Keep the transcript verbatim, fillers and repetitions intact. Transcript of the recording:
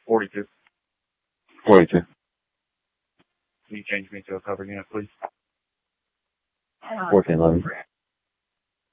forty-two. forty-two. Can you change me to a cover unit, please? fourteen eleven.